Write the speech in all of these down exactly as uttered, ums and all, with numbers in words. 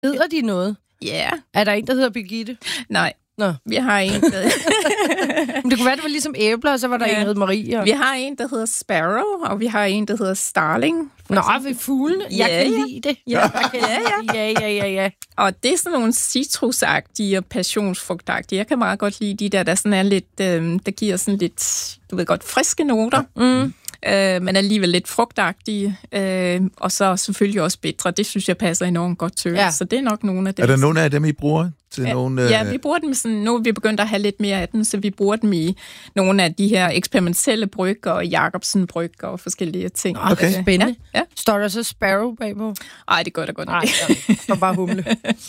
Hedder de noget? Ja. Yeah. Er der en, der hedder Birgitte? Nej. Nå. Vi har en, der... Men det kunne være, det var ligesom æbler, og så var der ja. en, der hed Marie. Og... Vi har en, der hedder Sparrow, og vi har en, der hedder Starling. Nå, ved fuglene. Jeg ja, kan ja. lide det. Ja, jeg kan ja, ja. ja, ja, ja, ja. Og det er sådan nogle citrusagtige og passionsfrugtagtige. Jeg kan meget godt lide de der, der sådan er lidt, øh, der giver sådan lidt, du ved godt, friske noter. Mm. Øh, men alligevel lidt frugtagtige, øh, og så selvfølgelig også bitre. Det synes jeg passer enormt godt til. Ja. Så det er nok nogle af dem. Er der nogle af dem, I bruger til ja, nogle? Øh... Ja, vi bruger dem sådan, nu er vi begyndt at have lidt mere af dem, så vi bruger dem i nogle af de her eksperimentelle brygger og Jacobsen-brygger og forskellige ting. Okay, spændende. Ja, ja. Står der så Sparrow bagpå? Nej, det gør der godt. Nej, der står bare humle.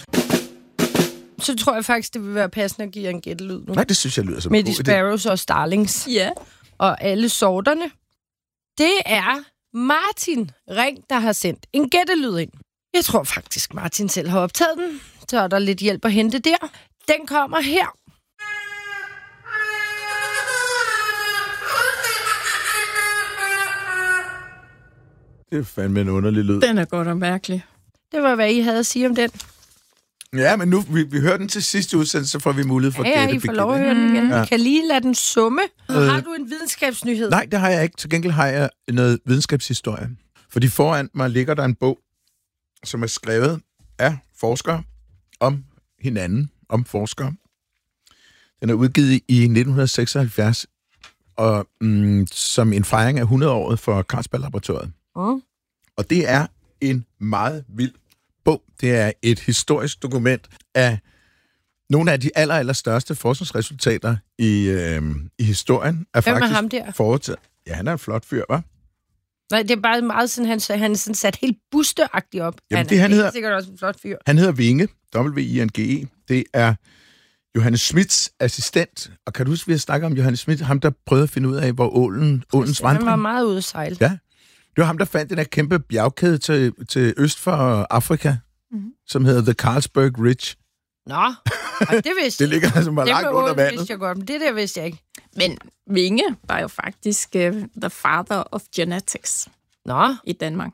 Så tror jeg faktisk, det vil være passende at give en gættelyd nu. Nej, det synes jeg lyder som med de Sparrows og Starlings. Ja. Og alle sorterne. Det er Martin Ring, der har sendt en gættelyd ind. Jeg tror faktisk, Martin selv har optaget den. Så er der lidt hjælp at hente der. Den kommer her. Det er fandme en underlig lyd. Den er godt og mærkelig. Det var, hvad I havde at sige om den. Ja, men nu, vi, vi hørte den til sidste udsendelse, så får vi mulighed for ja, at gætte. Ja, I får lov at høre den igen. Ja. Kan lige lade den summe. Øh, har du en videnskabsnyhed? Nej, det har jeg ikke. Til gengæld har jeg noget videnskabshistorie. Fordi foran mig ligger der en bog, som er skrevet af forskere om hinanden, om forskere. Den er udgivet i nitten seksoghalvfjerds, og mm, som en fejring af hundrede-året for Carlsberg-laboratoriet. Mm. Og det er en meget vild bog. Det er et historisk dokument af nogle af de aller, aller største forskningsresultater i, øh, i historien. Er Hvem er faktisk ham der? Foretaget. Ja, han er en flot fyr, hva'? Nej, det er bare meget sådan, han, han er sådan sat helt busteagtigt op. Jamen, han det, er han hedder, sikkert også en flot fyr. Han hedder Winge, W I N G E. Det er Johannes Schmidts assistent. Og kan du huske, vi har snakket om Johannes Schmidt, ham der prøvede at finde ud af, hvor ålen, ålens vandring... Han var meget ude at sejle. Ja. Det var ham, der fandt den der kæmpe bjergkæde til, til øst for Afrika, mm-hmm. som hedder The Carlsberg Ridge. Nå, og det vidste Det ligger altså bare langt under vandet. Vidste jeg godt, men det der vidste jeg ikke. Men Winge var jo faktisk uh, the father of genetics. Nå. I Danmark.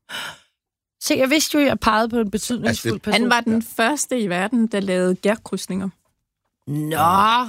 Se, jeg vidste jo, at jeg pegede på en betydningsfuld person. Han var den første i verden, der lavede gærkrydsninger. Nå.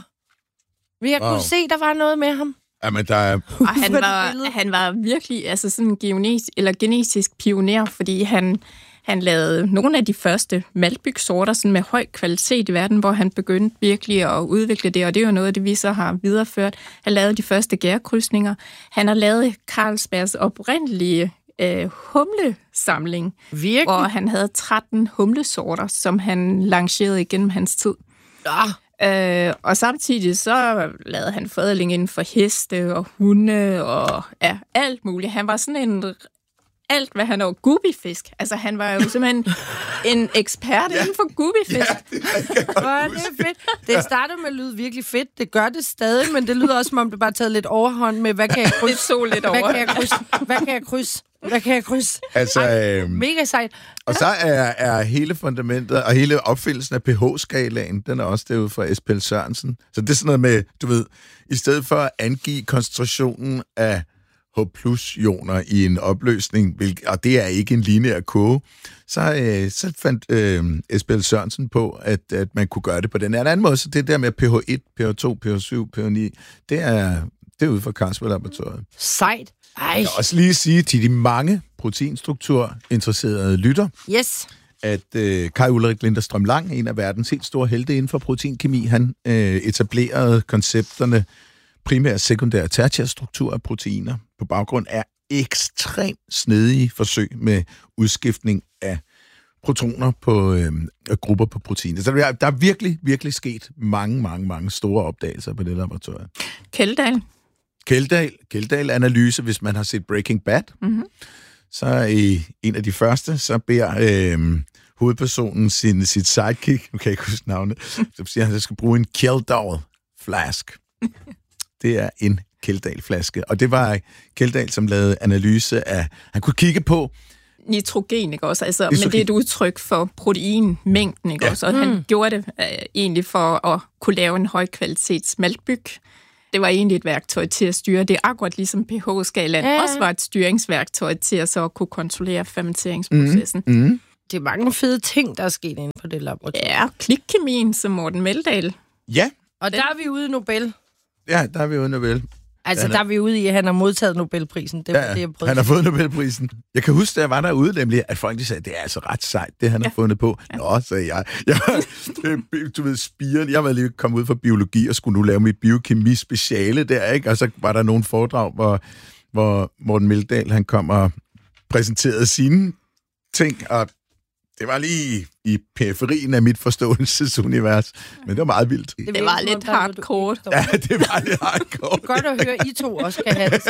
Men jeg wow. kunne se, der var noget med ham. Jamen, der er... Og han var, han var virkelig altså sådan genetisk, eller genetisk pioner, fordi han, han lavede nogle af de første maltbygsorter sådan med høj kvalitet i verden, hvor han begyndte virkelig at udvikle det, og det er jo noget af det, vi så har videreført. Han lavede de første gærkrydsninger. Han har lavet Carlsbergs oprindelige øh, humlesamling. Virkelig? Og han havde tretten humlesorter, som han lancerede igennem hans tid. Ja. Øh, og samtidig så lavede han forædling inden for heste og hunde og ja, alt muligt. Han var sådan en alt, hvad han var gubifisk. Altså, han var jo simpelthen en ekspert ja. inden for gubifisk. Ja, det er, det er fedt. Det startede med at lyde virkelig fedt. Det gør det stadig, men det lyder også, som om det bare er taget lidt overhånd med, hvad kan jeg krydse? Det så lidt over. Hvad kan jeg krydse? Hvad kan jeg krydse? Hvad kan jeg krydse? Altså, øh, mega sejt. Og så er, er hele fundamentet, og hele opfindelsen af pH-skalaen, den er også derude fra Esbjørn Sørensen. Så det er sådan noget med, du ved, i stedet for at angive koncentrationen af H plus ioner i en opløsning, og det er ikke en lineær kurve, så, øh, så fandt øh, Esbjørn Sørensen på, at, at man kunne gøre det på den anden måde. Så det der med pH et, pH to, pH syv, pH ni, det er, det er ude fra Carlsberg-laboratoriet. Sejt. Ej. Jeg vil også lige sige til de mange proteinstruktur-interesserede lytter, yes. at øh, Kai Ulrik Linderstrøm Lang, en af verdens helt store helte inden for proteinkemi, han øh, etablerede koncepterne primær, sekundær og tertiær struktur af proteiner på baggrund af ekstremt snedige forsøg med udskiftning af protoner på øh, grupper på proteiner. Så der er, der er virkelig, virkelig sket mange, mange, mange store opdagelser på det laboratorium. Kjeldahl. Kjeldahl, Kjeldahl-analyse, hvis man har set Breaking Bad, mm-hmm. så i en af de første, så beder øh, hovedpersonen sin, sit sidekick, nu kan jeg ikke huske navnet, så siger han, at han skal bruge en Kjeldahl-flask. Det er en Kjeldahl-flaske, og det var Kjeldahl, som lavede analyse af, han kunne kigge på nitrogen, ikke også? Altså, men det er et udtryk for proteinmængden, ikke ja. også? Og mm. han gjorde det øh, egentlig for at kunne lave en højkvalitets maltbyg. Det var egentlig et værktøj til at styre det, akkurat ligesom pH-skalaen ja. også var et styringsværktøj til at så kunne kontrollere fermenteringsprocessen. Mm. Mm. det er mange fede ting, der er sket inde på det laboratorium. Ja, klikkemien som Morten Meldal. Ja. Og der er vi ude i Nobel. Ja, der er vi ude i Nobel. Altså, der er vi ude i, at han har modtaget Nobelprisen. Det var ja, det, jeg prøvede. Han har fået Nobelprisen. Jeg kan huske, da jeg var derude, nemlig, at folk de sagde, det er altså ret sejt, det han ja. har fundet på. Ja. Nå, sagde jeg. Jeg du ved, spiren. Jeg var lige kommet ud fra biologi og skulle nu lave mit biokemi-speciale der, ikke? Og så var der nogle foredrag, hvor, hvor Morten Meldal, han kom og præsenterede sine ting, og det var lige i periferien af mit forståelsesunivers. Men det var meget vildt. Det, det var lidt hardcore. Ja, det var lidt hardcore. Godt at høre, I to også kan have det.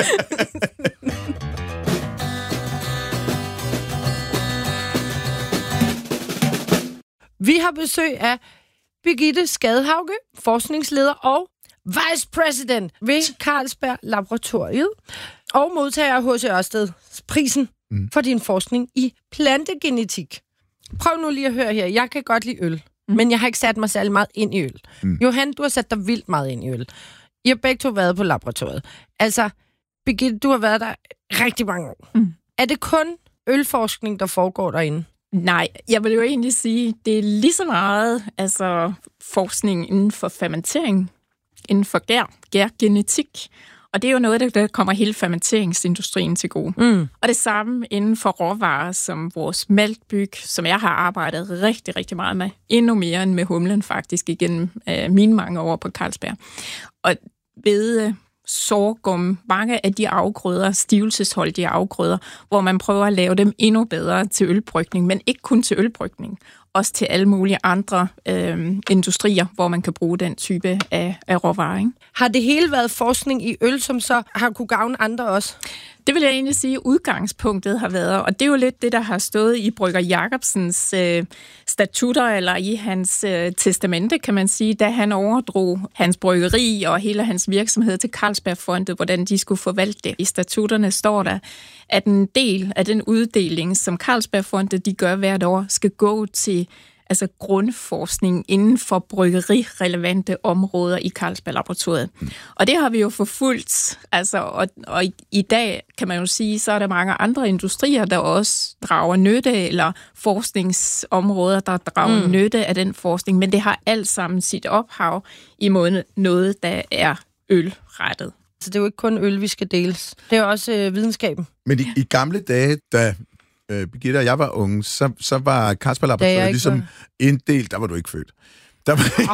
Vi har besøg af Birgitte Skadhauge, forskningsleder og vice president ved Carlsberg Laboratoriet, og modtager af H C Ørsted-prisen mm. for din forskning i plantegenetik. Prøv nu lige at høre her. Jeg kan godt lide øl, mm. men jeg har ikke sat mig særlig meget ind i øl. Mm. Johan, du har sat dig vildt meget ind i øl. I har begge to været på laboratoriet. Altså, Birgitte, du har været der rigtig mange år. Mm. Er det kun ølforskning, der foregår derinde? Nej, jeg vil jo egentlig sige, det er lige så meget altså, forskning inden for fermentering, inden for gær, gærgenetik. Og det er jo noget, der kommer hele fermenteringsindustrien til gode. Mm. Og det samme inden for råvarer, som vores maltbyg, som jeg har arbejdet rigtig, rigtig meget med. Endnu mere end med humlen faktisk igennem øh, mine mange år på Carlsberg. Og ved sorghum, mange af de afgrøder, stivelsesholdige afgrøder, hvor man prøver at lave dem endnu bedre til ølbrygning, men ikke kun til ølbrygning, også til alle mulige andre øh, industrier, hvor man kan bruge den type af, af råvarer. Ikke? Har det hele været forskning i øl, som så har kunne gavne andre også? Det vil jeg egentlig sige, udgangspunktet har været, og det er jo lidt det, der har stået i Brygger Jacobsens øh, statutter, eller i hans øh, testamente, kan man sige, da han overdrog hans bryggeri og hele hans virksomhed til Carlsbergfondet, hvordan de skulle forvalte det. I statutterne står der, at en del af den uddeling, som Carlsbergfondet de gør hvert år, skal gå til altså grundforskning inden for bryggerirelevante områder i Carlsberg Laboratoriet. Mm. Og det har vi jo forfulgt, altså, og, og i, i dag kan man jo sige, så er der mange andre industrier, der også drager nytte, eller forskningsområder, der drager mm. nytte af den forskning, men det har alt sammen sit ophav i noget, der er ølrettet. Så det er jo ikke kun øl, vi skal deles. Det er også øh, videnskaben. Men i, i gamle dage, da øh, Birgitte og jeg var unge, så, så var Carlsberg Laboratoriet ligesom var... inddelt, der var du ikke født. Der var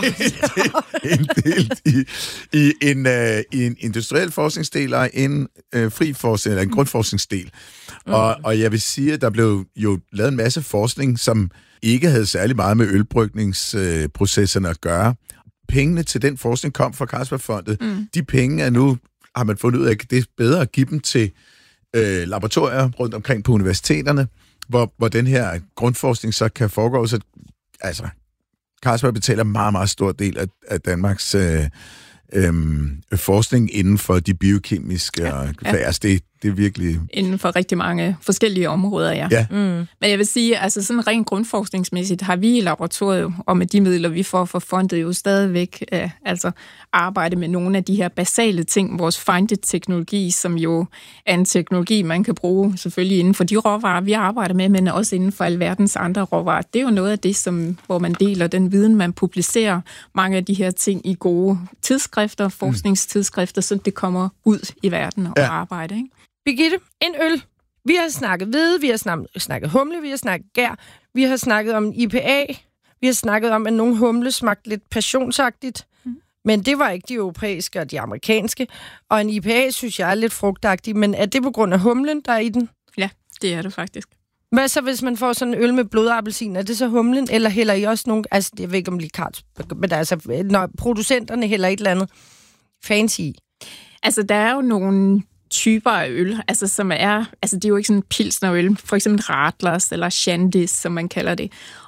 oh, inddelt i, i, en, øh, i en industriel forskningsdel og en øh, fri forskning, eller en grundforskningsdel. Mm. Og, og jeg vil sige, at der blev jo lavet en masse forskning, som ikke havde særlig meget med ølbrygningsprocesserne øh, at gøre. Pengene til den forskning kom fra Carlsbergfondet. Mm. De penge er nu, har man fundet ud af, at det er bedre at give dem til øh, laboratorier rundt omkring på universiteterne, hvor, hvor den her grundforskning så kan foregå. Så, altså, Carlsberg betaler en meget, meget stor del af, af Danmarks øh, øh, forskning inden for de biokemiske ja, og ja. Altså, det, det er virkelig... Inden for rigtig mange forskellige områder, ja. ja. Mm. Men jeg vil sige, altså sådan rent grundforskningsmæssigt har vi i laboratoriet, og med de midler, vi får for fondet, jo stadigvæk øh, altså arbejde med nogle af de her basale ting. Vores Find-it-teknologi, som jo er en teknologi, man kan bruge selvfølgelig inden for de råvarer, vi arbejder med, men også inden for alverdens andre råvarer. Det er jo noget af det, som, hvor man deler den viden, man publicerer mange af de her ting i gode tidsskrifter, forskningstidsskrifter, så det kommer ud i verden og ja. arbejde, ikke? Birgitte, en øl. Vi har snakket hvede, vi har snakket, snakket humle, vi har snakket gær, vi har snakket om I P A, vi har snakket om, at nogle humle smagte lidt passionsagtigt, mm. men det var ikke de europæiske og de amerikanske. Og en I P A, synes jeg, er lidt frugtagtig, men er det på grund af humlen, der er i den? Ja, det er det faktisk. Hvad så, hvis man får sådan en øl med blodappelsin? Er det så humlen, eller hælder I også nogle... Altså, jeg ved ikke, om lige kart, men altså, når producenterne hælder et eller andet fancy i. Altså, der er jo nogle typer af øl, altså som er, altså det er jo ikke sådan pilsnerøl, for eksempel Radlers eller Shandis, som man kalder det.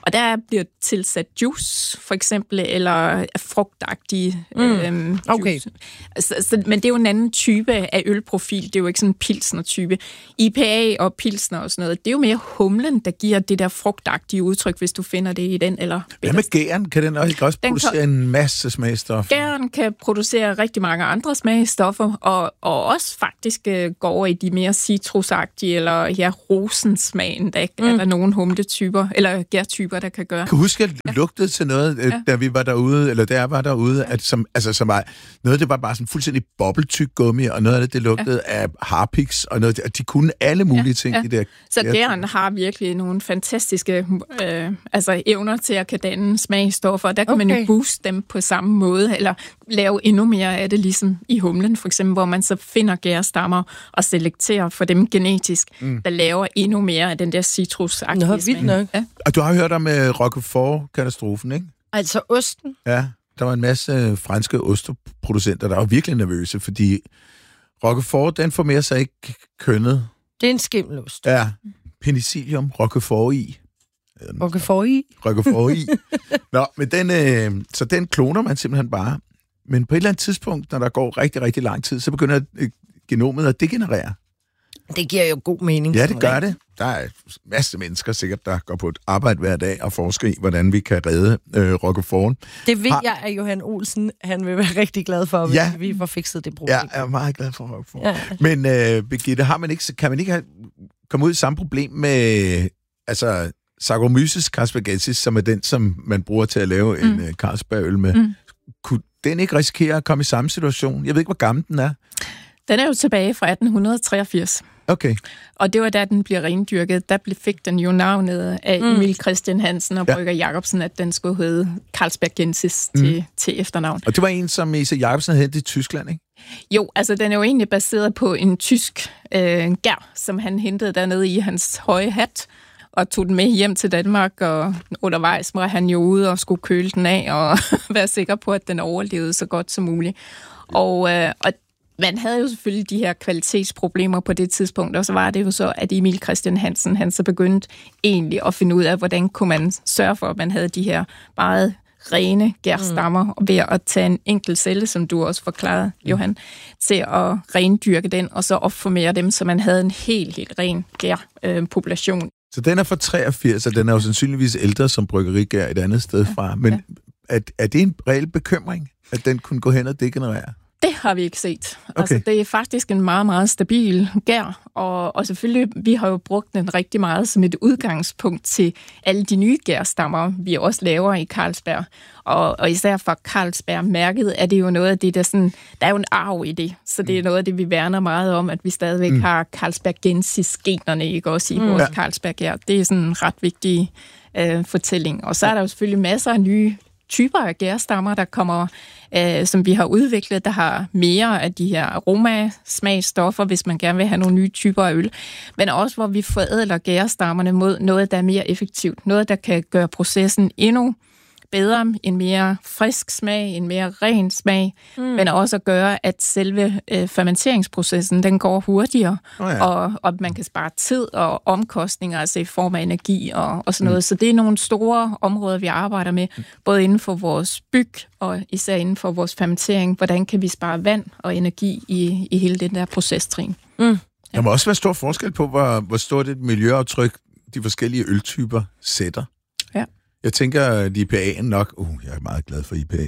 Og der bliver tilsat juice, for eksempel, eller frugtagtige mm. øhm, okay. juice. Så, så, men det er jo en anden type af ølprofil. Det er jo ikke sådan en pilsner-type. I P A og pilsner og sådan noget, det er jo mere humlen, der giver det der frugtagtige udtryk, hvis du finder det i den. Eller hvad med gæren? Kan den også, også den producere kan, en masse smagstoffer? Gæren kan producere rigtig mange andre smagstoffer, og, og også faktisk øh, går over i de mere citrusagtige, eller ja, rosensmagen, der mm. er der nogle humletyper, eller gærtyper, der kan gøre. Jeg kan huske, at jeg lugtede til noget, ja. da vi var derude, eller da jeg var derude, at som, altså, som var, noget det var bare sådan fuldstændig bobbeltyk gummi, og noget af det, det lugtede ja. af harpiks, og noget, at de kunne alle mulige ja. ting. Ja. De der, så gæren har virkelig nogle fantastiske øh, altså evner til at kan danne smagstoffer, og der kan okay. man jo booste dem på samme måde, eller lave endnu mere af det, ligesom i humlen, for eksempel, hvor man så finder gærstammer og selekterer for dem genetisk, mm. der laver endnu mere af den der citrusagtige Nå, vildt nok. Ja. Og du har hørt om uh, Roquefort-katastrofen, ikke? Altså osten? Ja, der var en masse franske osteproducenter, der var virkelig nervøse, fordi Roquefort, den formerer sig ikke kønnet. Det er en skimmelost. Ja, penicillium, Roquefort i. Roquefort i? Roquefort i. Nå, men den, øh, så den kloner man simpelthen bare. Men på et eller andet tidspunkt, når der går rigtig, rigtig lang tid, så begynder øh, genomet at degenerere. Det giver jo god mening. Ja, det gør det. Der er en masse mennesker sikkert, der går på et arbejde hver dag og forsker i, hvordan vi kan redde øh, Roquefort. Det ved Har... jeg, at Johan Olsen han vil være rigtig glad for, hvis ja. vi får fikset det problem. Ja, jeg er meget glad for Roquefort. Ja. Men øh, Birgitte, har man ikke, kan man ikke have, komme ud i samme problem med altså, Saccharomyces caspariensis, som er den, som man bruger til at lave mm. en øh, Carlsbergøl med. Mm. Kunne den ikke risikere at komme i samme situation? Jeg ved ikke, hvor gammel den er. Den er jo tilbage fra atten treogfirs. Okay. Og det var da den blev rendyrket. Der fik den jo navnet af mm. Emil Christian Hansen og Brygger ja. Jacobsen, at den skulle hedde Carlsbergensis mm. til, til efternavn. Og det var en, som Esa Jacobsen havde hentet i Tyskland, ikke? Jo, altså den er jo egentlig baseret på en tysk øh, gær, som han hentede dernede i hans høje hat, og tog den med hjem til Danmark, og undervejs var han jo ude og skulle køle den af, og være sikker på, at den overlevede så godt som muligt. Og, øh, og man havde jo selvfølgelig de her kvalitetsproblemer på det tidspunkt, og så var det jo så, at Emil Christian Hansen, han så begyndte egentlig at finde ud af, hvordan kunne man sørge for, at man havde de her meget rene gærstammer, mm. ved at tage en enkelt celle, som du også forklarede, Johan, til at rendyrke den, og så opformere dem, så man havde en helt, helt ren gærpopulation. Øh, så den er fra treogfirs, og den er jo sandsynligvis ældre som bryggerigær et andet sted ja. fra. Men ja. er, er det en reel bekymring, at den kunne gå hen og degenerere? Det har vi ikke set. Okay. Altså, det er faktisk en meget, meget stabil gær, og, og selvfølgelig, vi har jo brugt den rigtig meget som et udgangspunkt til alle de nye gærstammer, vi også laver i Carlsberg. Og, og især for Carlsberg-mærket er det jo noget af det, der sådan, der er jo en arv i det, så det er noget af det, vi værner meget om, at vi stadigvæk mm. har Carlsbergensis-generne, ikke også i mm. vores ja. Carlsberg-gær. Det er sådan en ret vigtig øh, fortælling. Og så er der jo selvfølgelig masser af nye typer af gærstammer, der kommer, øh, som vi har udviklet, der har mere af de her aromasmagsstoffer, hvis man gerne vil have nogle nye typer af øl, men også hvor vi forædler gærstammerne mod noget, der er mere effektivt, noget, der kan gøre processen endnu bedre, en mere frisk smag, en mere ren smag, mm. men også at gøre, at selve øh, fermenteringsprocessen, den går hurtigere, oh ja. og, og man kan spare tid og omkostninger, altså i form af energi og, og sådan noget. Mm. Så det er nogle store områder, vi arbejder med, mm. både inden for vores byg og især inden for vores fermentering. Hvordan kan vi spare vand og energi i, i hele den der procestrin? Mm. Ja. Der må også være stor forskel på, hvor, hvor stort et miljøaftryk de forskellige øltyper sætter. Ja. Jeg tænker, at I P A'en nok... Uh, jeg er meget glad for I P A.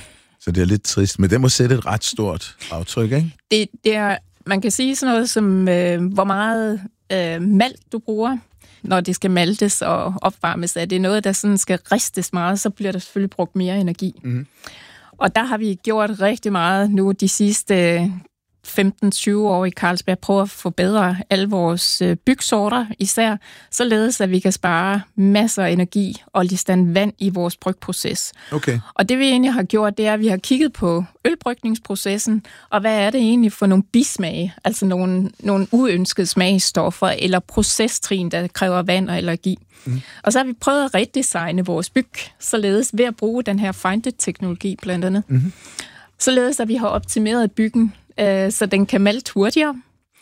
Så det er lidt trist, men det må sætte et ret stort aftryk, ikke? Det, det er, man kan sige sådan noget som, øh, hvor meget øh, malt du bruger, når det skal maltes og opvarmes. Er det noget, der sådan skal ristes meget, så bliver der selvfølgelig brugt mere energi. Mm. Og der har vi gjort rigtig meget nu de sidste femten tyve år i Carlsberg, prøver at forbedre alle vores bygsorter især, således at vi kan spare masser af energi og listande vand i vores brygproces. Okay. Og det vi egentlig har gjort, det er, at vi har kigget på ølbrygningsprocessen, og hvad er det egentlig for nogle bismage, altså nogle, nogle uønskede smagstoffer eller procestrin, der kræver vand og allergi. Mm. Og så har vi prøvet at redesigne vores byg, således ved at bruge den her Find-it-teknologi blandt andet. Mm. Således at vi har optimeret byggen, så den kan malte hurtigere.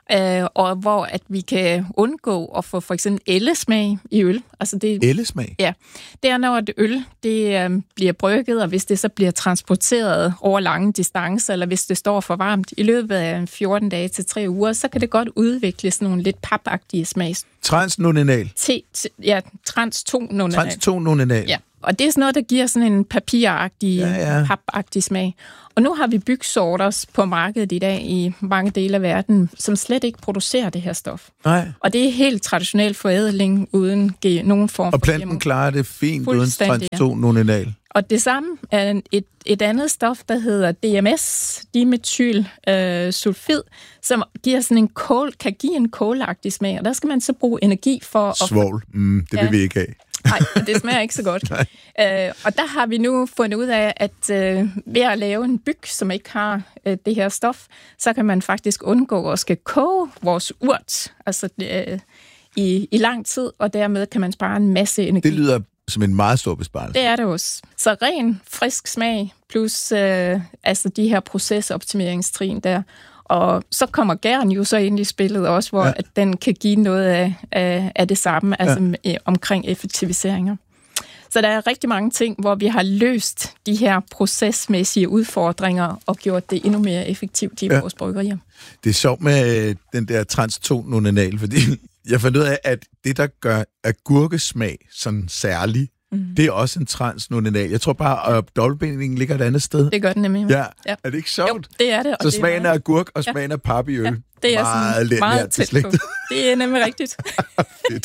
Øh, og hvor at vi kan undgå at få for eksempel ellesmag i øl. Altså det, ellesmag? Ja. Det er, når et øl det, øh, bliver brygget, og hvis det så bliver transporteret over lange distancer, eller hvis det står for varmt i løbet af fjorten dage til tre uger, så kan det godt udvikle sådan nogle lidt papagtige smags. Transnominal? Ja, trans-to-nominal. Trans-to-nominal. Ja. Og det er sådan noget, der giver sådan en papiragtig, ja, ja. papagtig smag. Og nu har vi bygsorter på markedet i dag i mange dele af verden, som slet ikke producerer det her stof. Nej. Og det er helt traditionel forædling uden ge- nogen form for... Og planten klarer det fint uden trans-to-nominal. Og det samme er et, et andet stof, der hedder D M S, dimethylsulfid, øh, som giver sådan en kål, kan give en kålagtig smag. Og der skal man så bruge energi for... Svovl, mm, det vil ja. vi ikke have. Nej, det smager ikke så godt. øh, og der har vi nu fundet ud af, at øh, ved at lave en byg, som ikke har øh, det her stof, så kan man faktisk undgå at skal koge vores urt altså, øh, i, i lang tid, og dermed kan man spare en masse energi. Det lyder som en meget stor besparelse. Det er det også. Så ren, frisk smag, plus øh, altså de her procesoptimeringstrin der. Og så kommer gæren jo så ind i spillet også, hvor ja. at den kan give noget af, af, af det samme, altså ja. omkring effektiviseringer. Så der er rigtig mange ting, hvor vi har løst de her procesmæssige udfordringer og gjort det endnu mere effektivt i ja. vores bryggerier. Det er sjovt med den der trans-to-nominal, fordi jeg fandt ud af, at det, der gør agurkesmag sådan særlig, mm. det er også en transnominal. Jeg tror bare, at dobbeltbindingen ligger et andet sted. Det gør den nemlig. Ja. ja. Er det ikke sjovt? Jo, det er det. Så smagen af agurk og smagen af pap i øl. Ja. Det er meget, sådan meget tæt på. Det er nemlig rigtigt. Fedt.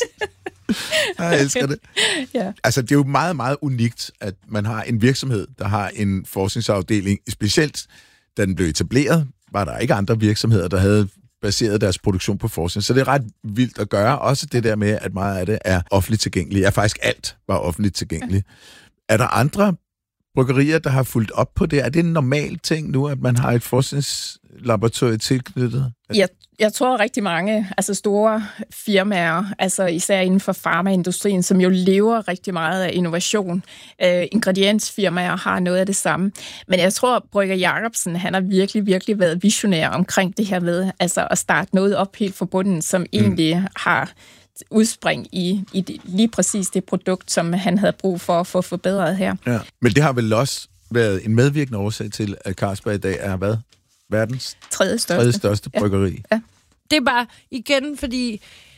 Jeg elsker det. Ja. Altså, det er jo meget, meget unikt, at man har en virksomhed, der har en forskningsafdeling. Specielt, da den blev etableret, var der ikke andre virksomheder, der havde baseret deres produktion på forskning. Så det er ret vildt at gøre. Også det der med, at meget af det er offentligt tilgængeligt. Ja, faktisk alt var offentligt tilgængeligt. Ja. Er der andre bryggerier, der har fulgt op på det? Er det en normal ting nu, at man har et forskningslaboratorium tilknyttet? Jeg, jeg tror rigtig mange altså store firmaer, altså især inden for farmaindustrien, som jo lever rigtig meget af innovation. Øh, ingrediensfirmaer har noget af det samme. Men jeg tror, Brygger Jacobsen, han har virkelig, virkelig været visionær omkring det her med altså at starte noget op helt fra bunden, som mm. egentlig har udspring i, i det, lige præcis det produkt, som han havde brug for at få forbedret her. Ja. Men det har vel også været en medvirkende årsag til, at Carlsberg i dag er hvad? Verdens tredje største, tredje største bryggeri. Ja. Ja. Det er bare igen, fordi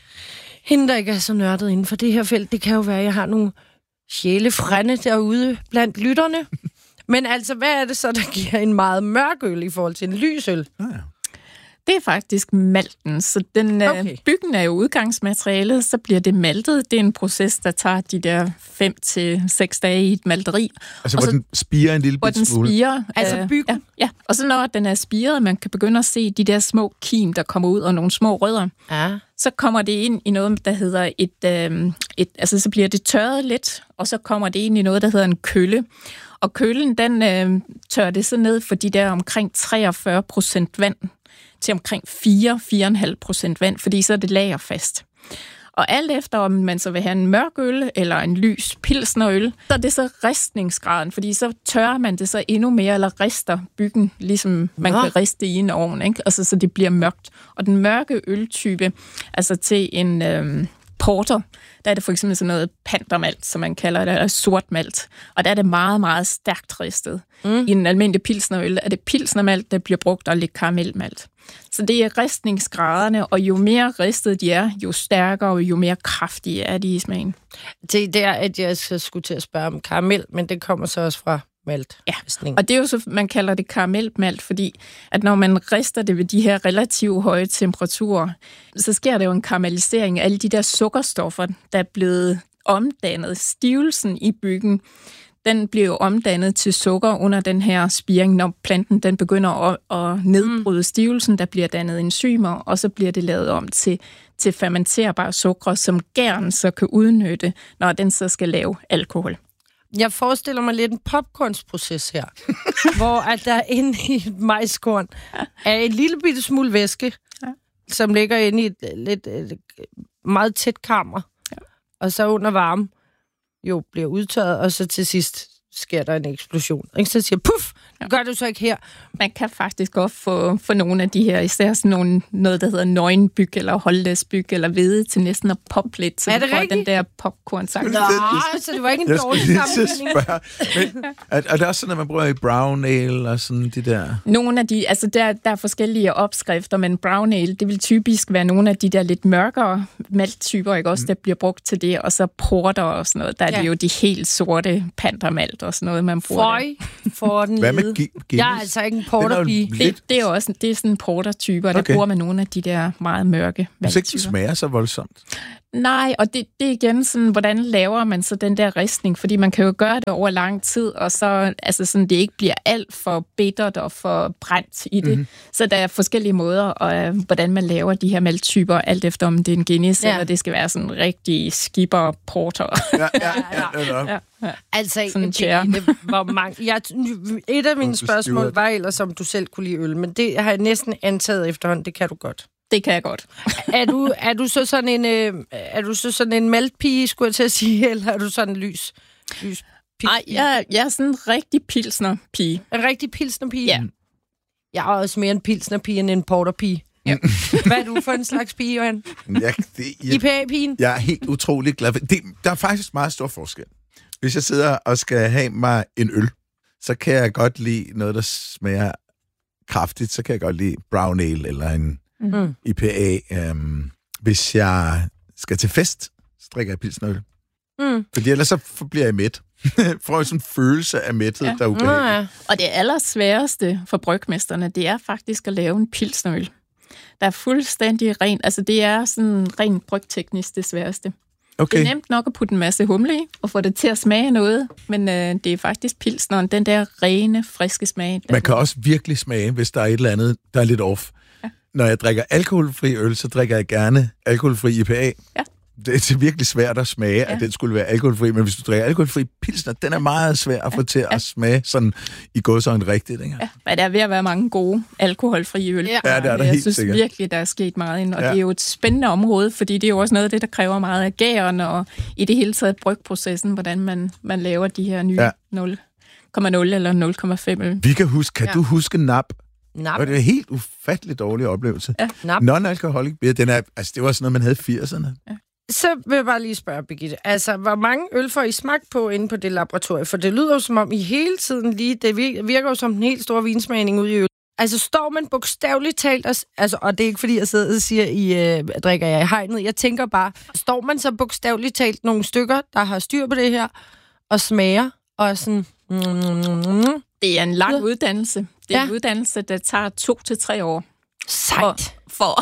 hende, der ikke er så nørdet inden for det her felt, det kan jo være, at jeg har nogle sjælefrænde derude blandt lytterne. Men altså, hvad er det så, der giver en meget mørk øl i forhold til en lys øl? Ja, ja. Det er faktisk malten, så den okay. byggen er jo udgangsmaterialet, så bliver det maltet. Det er en proces, der tager de der fem til seks dage i et malteri. Altså, hvor så, den spirer en lille smule? Hvor den spirer. Altså byggen? Ja, ja, og så når den er spiret, man kan begynde at se de der små kim, der kommer ud, og nogle små rødder. Ja. Så kommer det ind i noget, der hedder et, øh, et... Altså, så bliver det tørret lidt, og så kommer det ind i noget, der hedder en kølle. Og køllen, den øh, tørrer det så ned for de der omkring treogfyrre procent vand, til omkring fire til fire komma fem procent vand, fordi så er det lagerfast. Og alt efter, om man så vil have en mørk øl eller en lys pilsnerøl, så er det så ristningsgraden, fordi så tørrer man det så endnu mere, eller rister byggen, ligesom man ja. kan riste i en ovn, ikke? Altså, så det bliver mørkt. Og den mørke øltype, altså til en øhm, porter, der er det for eksempel sådan noget pantermalt, som man kalder det, eller sortmalt. Og der er det meget, meget stærkt ristet. Mm. I en almindelig pilsnerøl er det pilsnermalt, der bliver brugt, og lidt karamelmalt. Så det er ristningsgraderne, og jo mere ristet de er, jo stærkere og jo mere kraftige er de i smagen. Det er, at jeg skulle til at spørge om karamel, men det kommer så også fra malt. Ja, og det er jo så, man kalder det karamelmalt, fordi at når man rister det ved de her relativt høje temperaturer, så sker der jo en karamellisering af alle de der sukkerstoffer, der er blevet omdannet. Stivelsen i byggen, den bliver jo omdannet til sukker under den her spiring, når planten den begynder at, at nedbryde stivelsen, der bliver dannet enzymer, og så bliver det lavet om til, til fermenterbare sukker, som gæren så kan udnytte, når den så skal lave alkohol. Jeg forestiller mig lidt en popcornsproces her, hvor at der inde i et majskorn er en lille bitte smule væske, ja. som ligger inde i et, lidt, et meget tæt kammer, ja. og så under varme jo bliver udtørret, og så til sidst sker der en eksplosion. Ikke? Så siger puff, det gør du så ikke her. Man kan faktisk godt få, få nogle af de her, især sådan nogle, noget, der hedder nøgenbyg, eller holdlæsbyg, eller hvede til næsten at poppe lidt, så er det du får rigtigt? den der popcorn-sang. Nå, så det var ikke en Jeg dårlig skulle lige til at sammenligning. spørge. Men, er, er det også sådan, at man bruger i brown ale og sådan de der... Nogle af de, altså der, der er forskellige opskrifter, men brown ale, det vil typisk være nogle af de der lidt mørkere malttyper, ikke også, der bliver brugt til det, og så porter og sådan noget. Der er Ja. det jo de helt sorte pantermalt og sådan noget, man bruger. Føj for den Hvad med lede. Guinness? Jeg er altså ikke en porterpige. Lidt- Det, det er jo også det er sådan portertyper, der Okay. bruger man nogle af de der meget mørke Hvis ikke den malttyper. smager så voldsomt. Nej, og det, det er igen sådan, hvordan laver man så den der ristning? Fordi man kan jo gøre det over lang tid, og så altså sådan, det ikke bliver alt for bittert og for brændt i det. Mm-hmm. Så der er forskellige måder, og, øh, hvordan man laver de her malttyper, alt efter om det er en Guinness, Ja. eller det skal være sådan rigtig skipper porter. Ja, ja, ja. ja, ja. ja, ja. Altså, Sådan en det, chair. det, hvor mange, jeg, et af mine Onkel spørgsmål Stuart. var ellers, om du selv kunne lide øl, men det har jeg næsten antaget efterhånden, det kan du godt. Det kan jeg godt. Er du, er du så sådan en, øh, er du så sådan en maltpige, skulle jeg til at sige, eller er du sådan en lys? lys Nej, jeg, jeg er sådan en rigtig pilsner-pige. En rigtig pilsnerpige? Ja. Jeg er også mere en pilsnerpige end en porterpige. Ja. Hvad er du for en slags pige, Johan? Jeg, det, jeg, I P A-pigen? jeg er helt utrolig glad for det. Der er faktisk meget stor forskel. Hvis jeg sidder og skal have mig en øl, så kan jeg godt lide noget, der smager kraftigt. Så kan jeg godt lide brown ale eller en Mm. I P A. Um, hvis jeg skal til fest, så drikker jeg pilsnerøl. Mm. Fordi ellers så bliver jeg mæt. Får jeg sådan en følelse af mæthed, Ja. der er Nå, ubehagelig. ja. Og det allersværeste for brygmesterne, det er faktisk at lave en pilsnerøl. Der er fuldstændig ren, altså det er sådan rent brygteknisk det sværeste. Okay. Det er nemt nok at putte en masse humle i, og få det til at smage noget, men øh, det er faktisk pilsneren, den der rene, friske smag. Man kan også virkelig smage, hvis der er et eller andet, der er lidt off. Ja. Når jeg drikker alkoholfri øl, så drikker jeg gerne alkoholfri I P A. Ja. Det er virkelig svært at smage, ja. Ja. at den skulle være alkoholfri, men hvis du drikker alkoholfri pilsner, den er meget svær at få til Ja. at smage sådan i gåseøjne rigtigt. Ikke? Ja, men der er ved at være mange gode alkoholfrie øl. Ja. Ja, det er der jeg helt synes sikkert. virkelig, der er sket meget ind, og Ja. det er jo et spændende område, fordi det er jo også noget af det, der kræver meget af gærerne, og i det hele taget brygprocessen, hvordan man, man laver de her nye Ja. nul komma nul eller nul komma fem øl. Vi kan huske, kan Ja. du huske nap? Nap. Det var en helt ufattelig dårlig oplevelse. Ja. Nap. Non-alcoholic beer, den er, altså, det var sådan noget, man havde i firserne. Så vil jeg bare lige spørge, Birgitte. Altså, hvor mange øl får I smagt på inde på det laboratorie? For det lyder jo som om, I hele tiden lige... Det virker jo som en helt stor vinsmagning ud i øl. Altså, står man bogstaveligt talt... Og, altså, og det er ikke, fordi jeg sidder og siger, I øh, drikker jeg i hegnet. Jeg tænker bare, står man så bogstaveligt talt nogle stykker, der har styr på det her, og smager, og sådan... Mm, mm, mm, Det er en lang Ja. uddannelse. Det er Ja. en uddannelse, der tager to til tre år. sejt. for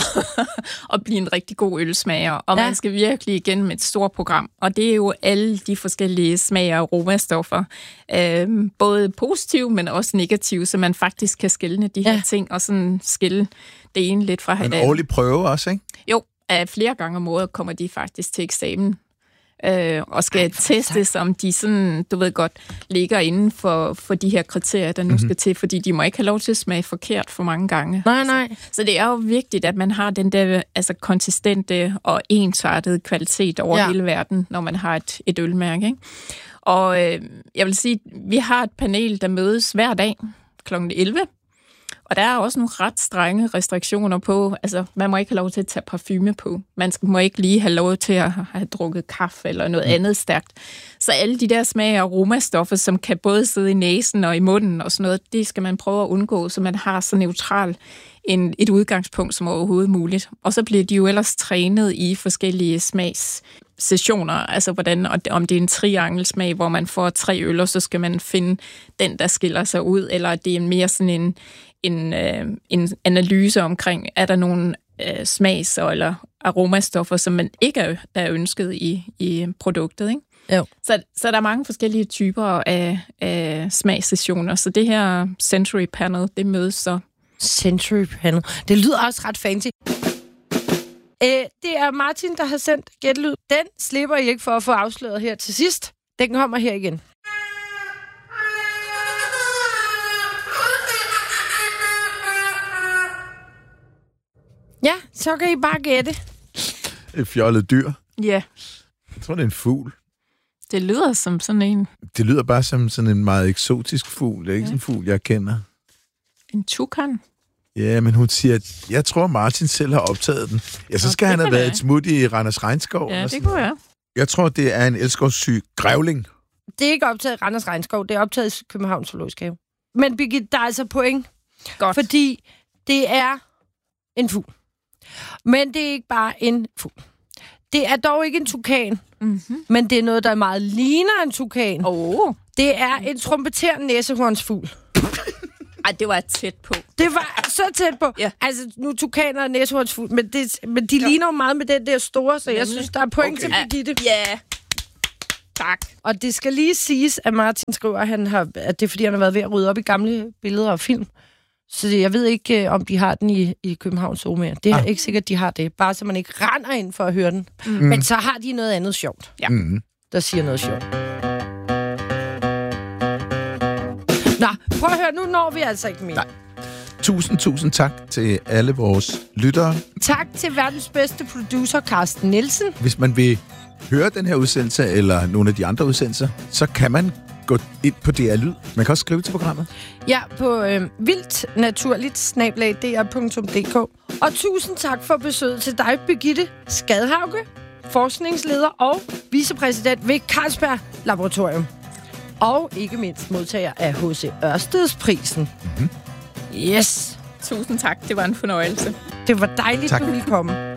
at blive en rigtig god ølsmager. Og Ja. man skal virkelig igennem et stort program. Og det er jo alle de forskellige smager og aromastoffer. Øh, både positive, men også negative, så man faktisk kan skelne de her Ja. ting, og sådan skille det ene lidt fra En hinanden. årlig prøve også, ikke? Jo, øh, flere gange om året kommer de faktisk til eksamen. Øh, og skal Ej, Ej, hvor testes, om de sådan, du ved godt, ligger inden for, for de her kriterier, der nu mm-hmm. skal til, fordi de må ikke have lov til at smage forkert for mange gange. Nej, nej. Så det er jo vigtigt, at man har den der altså, konsistente og ensartede kvalitet over Ja. ja. hele verden, når man har et, et ølmærke. Ikke? Og øh, jeg vil sige, vi har et panel, der mødes hver dag klokken elleve. Og der er også nogle ret strenge restriktioner på, altså man må ikke have lov til at tage parfume på. Man må ikke lige have lov til at have drukket kaffe eller noget mm. andet stærkt. Så alle de der smag- og aromastoffer, som kan både sidde i næsen og i munden og sådan noget, det skal man prøve at undgå, så man har så neutral en, et udgangspunkt som overhovedet muligt. Og så bliver de jo ellers trænet i forskellige smagssessioner, altså hvordan, om det er en triangelsmag, hvor man får tre øl, og så skal man finde den, der skiller sig ud, eller det er mere sådan en En, øh, en analyse omkring, er der nogle øh, smags- eller aromastoffer, som man ikke er, er ønsket i, i produktet. Ikke? Jo. Så, så der er mange forskellige typer af, af smagssessioner, så det her Century Panel, det mødes så. Century Panel. Det lyder også ret fancy. Æ, det er Martin, der har sendt gætlyd. Den slipper I ikke for at få afsløret her til sidst. Den kommer her igen. Ja, så kan I bare gætte. Et fjollet dyr. Ja, Jeg tror, det er en fugl. Det lyder som sådan en... Det lyder bare som sådan en meget eksotisk fugl. Det er ikke ja. sådan en fugl, jeg kender. En tukan? Ja, men hun siger, at jeg tror, Martin selv har optaget den. Ja, så skal Nå, han have været et smut i Randers Regnskov. Ja, det kunne jeg. Jeg tror, det er en elskovssyg grævling. Det er ikke optaget i Randers Regnskov, det er optaget i Københavns Zoologisk Have. Men Birgitte, der er altså point. Godt. Fordi det er en fugl. Men det er ikke bare en fugl. Det er dog ikke en tukan, mm-hmm. men det er noget, der meget ligner en tukan. Oh. Det er en trompeterende næsehornsfugl. Ej, det var tæt på. Det var så tæt på. Ja. Altså, nu tukaner og næsehornsfugl, men, det, men de ja. ligner jo meget med den der store, så jeg synes, der er point okay. til Birgitte. Ja. Yeah. Tak. Og det skal lige siges, at Martin skriver, at, han har, at det er, fordi han har været ved at rydde op i gamle billeder og film. Så jeg ved ikke, om de har den i, i Københavns Zoo mere. Det er ah. ikke sikkert, de har det. Bare så man ikke render ind for at høre den. Mm. Men så har de noget andet sjovt. Ja. Mm. Der siger noget sjovt. Nå, prøv at høre, nu når vi altså ikke mere. Nej. Tusind, tusind tak til alle vores lyttere. Tak til verdens bedste producer, Carsten Nielsen. Hvis man vil høre den her udsendelse, eller nogle af de andre udsendelser, så kan man gå ind på D R Lyd. Man kan også skrive til programmet. Ja, på øh, vildtnaturligt snabel-a d r punktum d k. Og tusind tak for besøget til dig, Birgitte Skadhauge, forskningsleder og vicepræsident ved Carlsberg Laboratorium. Og ikke mindst modtager af H C Ørstedsprisen. Mm-hmm. Yes. Tusind tak. Det var en fornøjelse. Det var dejligt, tak. Du ville komme.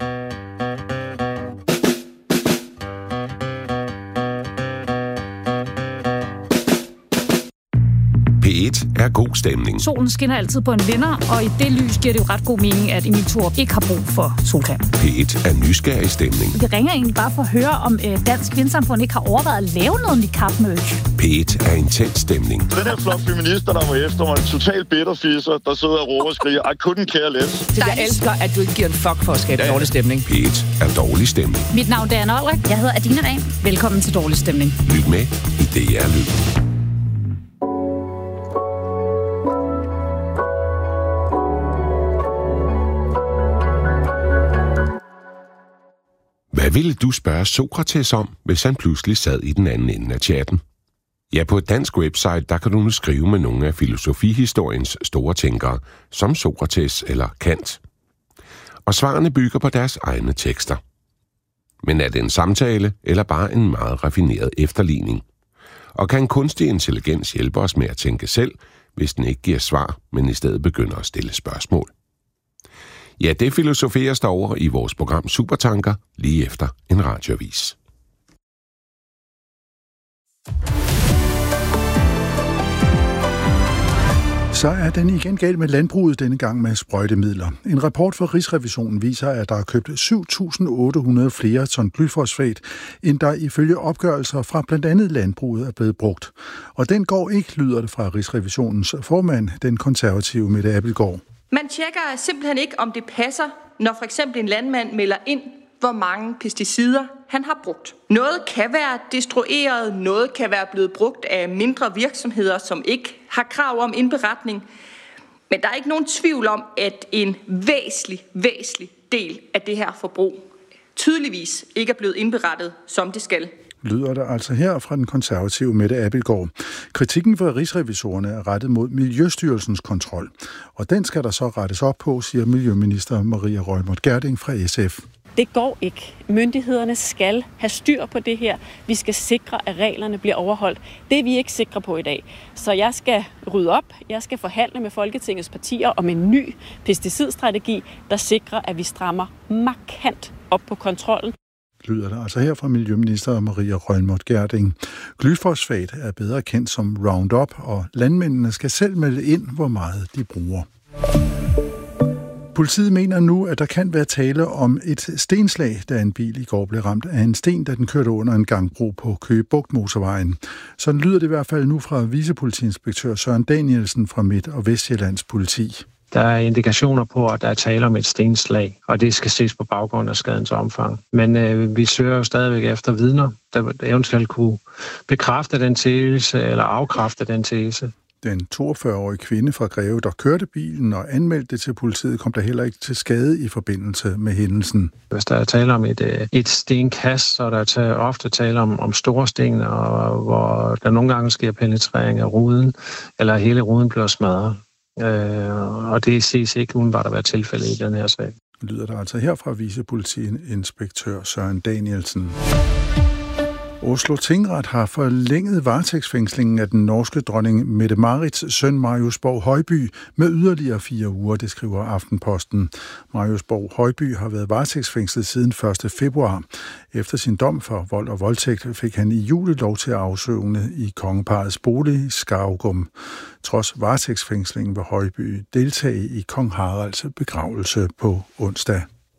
P et er god stemning. Solen skinner altid på en vinder, og i det lys giver det jo ret god mening, at Emil Thorup ikke har brug for solcreme. P et er nysgerrig stemning. Vi ringer egentlig bare for at høre, om øh, Dansk Vindsamfund ikke har overvejet at lave noget niqab-merch. P et er intens stemning. Den her flok feminister, der var efter mig, en total bitterfisser, der sidder og råber og skriger, I couldn't care less. Så jeg elsker, at du ikke giver en fuck for at skabe ja. dårlig stemning. P et er dårlig stemning. Mit navn er Anna Olrik. Jeg hedder Adina Dahl. Velkommen til Dårlig Stemning. Lyt med i D R Lyd. Hvad ville du spørge Sokrates om, hvis han pludselig sad i den anden ende af chatten? Ja, på et dansk website, der kan du nu skrive med nogle af filosofihistoriens store tænkere, som Sokrates eller Kant. Og svarene bygger på deres egne tekster. Men er det en samtale, eller bare en meget raffineret efterligning? Og kan kunstig intelligens hjælpe os med at tænke selv, hvis den ikke giver svar, men i stedet begynder at stille spørgsmål? Ja, det filosoferes der over i vores program Supertanker, lige efter en radioavis. Så er den igen galt med landbruget denne gang med sprøjtemidler. En rapport fra Rigsrevisionen viser, at der er købt syv tusind otte hundrede flere ton glyfosfat, end der ifølge opgørelser fra blandt andet landbruget er blevet brugt. Og den går ikke, lyder det fra Rigsrevisionens formand, den konservative Mette Abildgaard. Man tjekker simpelthen ikke, om det passer, når for eksempel en landmand melder ind, hvor mange pesticider han har brugt. Noget kan være destrueret, noget kan være blevet brugt af mindre virksomheder, som ikke har krav om indberetning. Men der er ikke nogen tvivl om, at en væsentlig, væsentlig del af det her forbrug tydeligvis ikke er blevet indberettet, som det skal. Lyder der altså her fra den konservative Mette Abildgaard. Kritikken fra rigsrevisorerne er rettet mod Miljøstyrelsens kontrol. Og den skal der så rettes op på, siger Miljøminister Maria Reumert Gjerding fra S F. Det går ikke. Myndighederne skal have styr på det her. Vi skal sikre, at reglerne bliver overholdt. Det er vi ikke sikre på i dag. Så jeg skal rydde op. Jeg skal forhandle med Folketingets partier om en ny pesticidstrategi, der sikrer, at vi strammer markant op på kontrollen. Lyder der altså her fra Miljøminister Maria Reumert Gjerding. Glyfosfat er bedre kendt som Roundup, og landmændene skal selv melde ind, hvor meget de bruger. Politiet mener nu, at der kan være tale om et stenslag, da en bil i går blev ramt af en sten, da den kørte under en gangbro på Køge Bugt Motorvejen. Sådan lyder det i hvert fald nu fra vicepolitiinspektør Søren Danielsen fra Midt- og Vestjyllands politi. Der er indikationer på, at der er tale om et stenslag, og det skal ses på baggrund af skadens omfang. Men øh, vi søger jo stadigvæk efter vidner, der eventuelt kunne bekræfte den tese eller afkræfte den tese. Den toogfyrre-årige kvinde fra Greve, der kørte bilen og anmeldte det til politiet, kom der heller ikke til skade i forbindelse med hændelsen. Hvis der er tale om et, et stenkast, så er der til, ofte tale om, om store sten, og hvor der nogle gange sker penetrering af ruden, eller hele ruden bliver smadret. Øh, og det ses ikke udenbart at være tilfældet i den her sag. Lyder der altså herfra vicepolitiinspektør Søren Danielsen. Oslo Tingret har forlænget varetægtsfængslingen af den norske dronning Mette-Marits søn Marius Borg Højby med yderligere fire uger, det skriver Aftenposten. Marius Borg Højby har været varetægtsfængslet siden første februar. Efter sin dom for vold og voldtægt fik han i juli lov til at afsøvne i kongeparrets bolig Skaugum. Trods varetægtsfængslingen vil Højby deltage i kong Haralds begravelse på onsdag.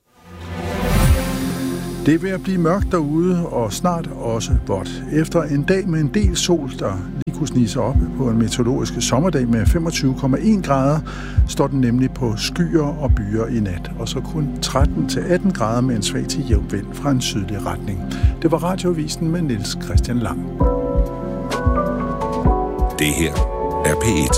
Det er ved at blive mørkt derude, og snart også vådt. Efter en dag med en del sol, der lige kunne snige sig op på en meteorologisk sommerdag med femogtyve komma en grader, står den nemlig på skyer og byer i nat, og så kun tretten til atten grader med en svag til jævn vind fra en sydlig retning. Det var Radioavisen med Niels Christian Lang. Det her er P et.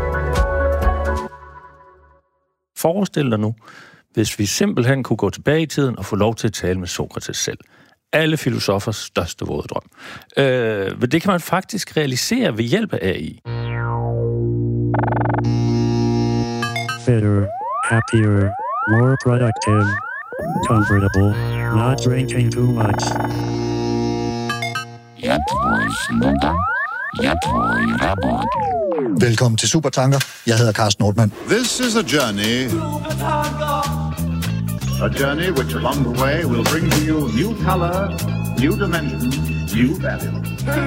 Forestil dig nu, hvis vi simpelthen kunne gå tilbage i tiden og få lov til at tale med Sokrates selv. Alle filosofers største våde drøm. Øh, men det kan man faktisk realisere ved hjælp af A I. Fitter, happier, more productive, comfortable, not drinking too much. Jeg tror slutter. Jeg tror i rapport. Velkommen til Supertanker. Jeg hedder Carsten Nordmann. This is a journey. A journey which along the way will bring to you new color, new dimension, new value.